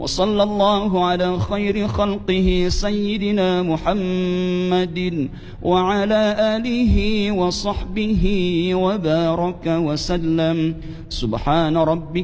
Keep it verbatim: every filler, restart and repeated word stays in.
وصلى الله على خير خلقه سيدنا محمد وعلى آله وصحبه وبارك وسلم. سبحان ربك